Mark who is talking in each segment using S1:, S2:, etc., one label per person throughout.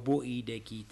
S1: boi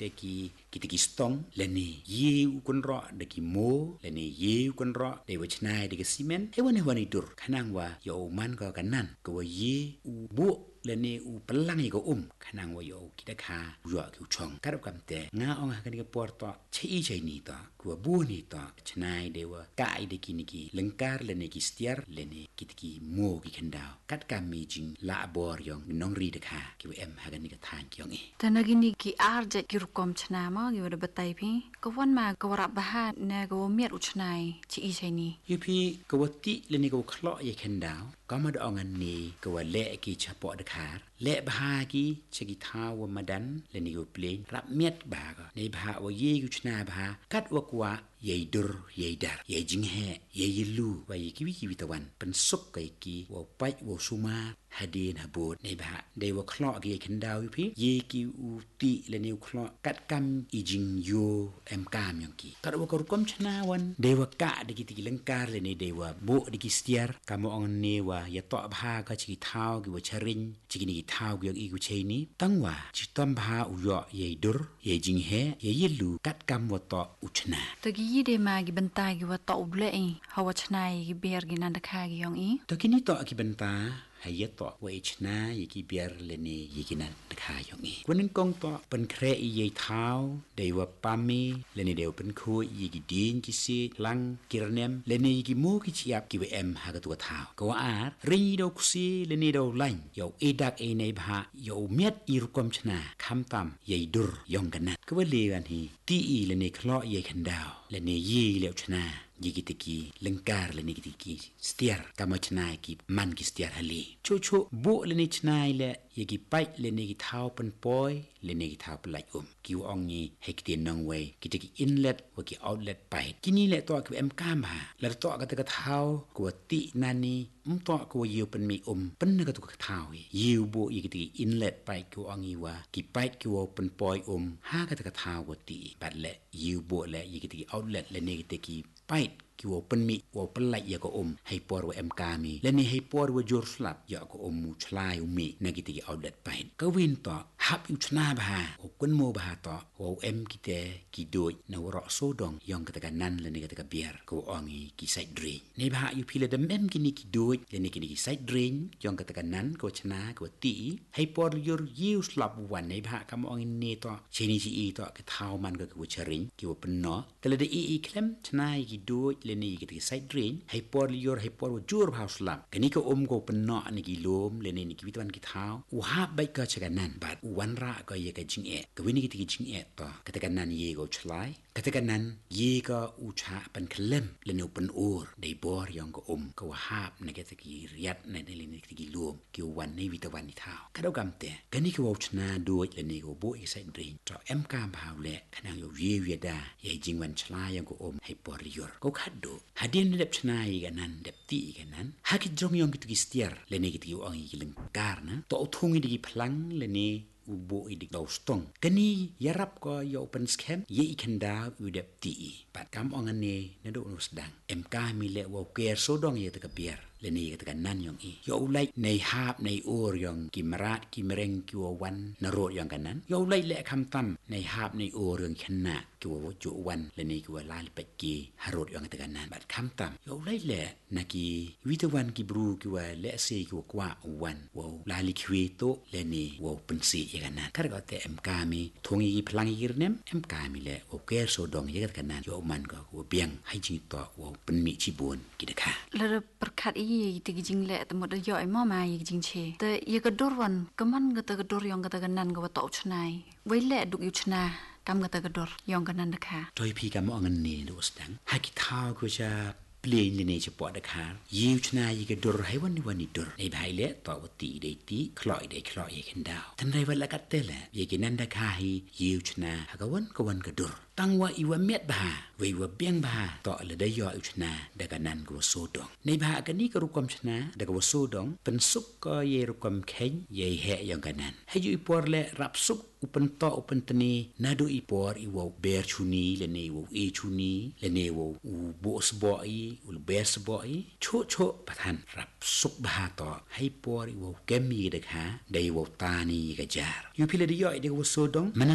S1: deki stong leni ye ukun ro deki mo leni ye ukun ro de wachnai deki simen hewan idur kanang wa yo man ko kanan ko ye u bu leni u pelang ko kanang wa yo kita kha yo ku chong karap kamte nga ong ha kani porto chei ni ta ko bu ni ta chnai dewa kai deki niki lengkar leni ki stiar leni kitki mo ki kendao kat kami jing la bor yong nong ri de kha ki em ha kani ka than kyong e
S2: tanagini ki arje ki rukom chna ma gi wada batai phi ko wan ma ko ra baha na go miat uchnai chi ni
S1: yupi ko wati leni ko khlo ye kendao kama do ngan ni ko le ki chapo de khar le bha ki chegi tha wa madan leni ko plane rap miat ba ga nei bha wa ye ku chna bha kat wa kwa ye dur ye dar ye jing he ye yilu wa ye ki tawan pen sup kai ki wa pai wa suma hadin habot nei bha de wa khlo ki kendao yupi ye ki u ti leni khlo kat kam I jing yo em kam yang ki kat wa ko kom chna wan de wa ka de ki ti lengkar leni de wa bo de ki stiar kamo on ne wa ya to bha ka chi thao ki wa charin chi ni thao ki I ku chei ni tangwa chi tom bha u yo ye dur ye jing he ye yilu kat kam wa to u chna
S2: to gi de ma gi bantai gi wa to ble hawa chnai gi ber gi nan da kha gi yong I
S1: to kini to ki banta hayato wa ichna yiki biar leni yikinan dekha yongi kunin kong to pen kre ye thao de wa pami leni de pen khu yiki din ki si lang kirnem leni yiki mu ki chiap ki em ha ka tu thao ko ar ri do kusi leni do lain yo edak e nei bha yo miat ir kom chna kham tam ye dur yong kana ko le wan hi ti I leni khlo ye khandao leni yi le chna yigitiki lengkar leni gitiki stiar kamachnai ki man ki stiar hali chu bo leni chnai le yigi pai leni gi thau pen poi leni gi thau plai ki ong ni hekti nong we kitiki inlet wa ki outlet pai kini le to ki em kam ha la to ka ta thau ko ti nani to ko yu pen mi pen ka tu ka thau yu bo yigitiki inlet pai ko ong i wa ki pai ki wo pen poi ha ka ta thau ko ti bat le yu bo le yigitiki outlet leni gitiki pai ki wo pen mi wo pen lai ya ko hai por wa em kami le ni hai por wa jor slap ya ko mu chlai mi na ki ti outlet pai ka win to hap yu chna ba o kun mo ba to wo em ki te ki do na ro so dong yong ka ta nan le ni ka ta bier ko ongi ki side drain ne ba yu pile de mem ki ni ki do le ni ki side drain yong ka ta nan ko chna ko ti hai por yor yu slap wan ne ba ka mo ongi ne to cheni ji I to ka thau man ka ko charing ki wo pen no te le de I klem chna ki do leni ki side drain hai por yor hai por jur house lam kani ko ko penno ni ki lom leni ni ki bitwan ki thao u ha bai ka chaganan bat wan ra ko ye ka jing e ka wini ki jing e to ka ta nan ye go chlai ka ta nan ye ka u cha pan klem leni pen or dei bor yong ko ko ha na ka ta ki riat na leni ki lom ki wan nei bitawan ni thao ka do kam te kani ko chna do leni go bo I side drain to em kam ba le kana yo ye da ye jing wan chlai yong ko hai por yor ko do hadin dep chnai ganan dep ti ganan hakit jong yong ki stiar leni ki ong ki lengkar na to thungi di phlang leni ubo idik daw stong kani yarap ko yo open scam ye ikanda udep ti pat kam ongane na do sedang mk mi le wo ker so dong ye ta bier leni ka nan yong I yo like nei hap nei or yong ki marat ki mereng ki wan na ro yong kanan yo like le kham tam nei hap nei or yong khna ki wo ju wan leni ki wa lal pe ki harot yong ta kanan bat kham tam yo like le na ki witawan ki bru ki wa le se ki kwa wan wo lali khwe to leni wo pensi ye kanan kar ga te mk mi thongi phlang yirnem mk mi le wo ker so dong ye ka kanan yo man ko wo biang hai ji to wo pen mi chi bon ki da kha
S2: la perkat I ti jing le te mod yo ma ma yi jing che te ye ka dor wan kaman ga ta dor yong ga ta nan ga to chnai wei le duk yu chna kam ga ta dor yong ga nan da kha
S1: toy pi kam angan ni do stang ha ki thao ko cha plain le ne che po da kha yu chna yi ga dor hai wan ni dor nei bai le to ti de ti khloi ye khen dao tan dai wala ka te le ye ki nan da kha hi yu chna ha ga wan ko wan ga dor tangwa iwa met ba wei wa biang ba to le da yo uchna da ka nan ko so dong nei ba ka ni ka rukom chna da ko so dong pen suk ko ye rukom khen ye he yang kanan ha yu por le rap suk upen to upen tani na do I por I wo ber chuni le ne wo e chuni le ne wo u bo sbo I u ber sbo I cho pathan rap suk ba to hai por I wo kemi de kha dai wo ta ni ga jar yu pile de yo de ko so dong mana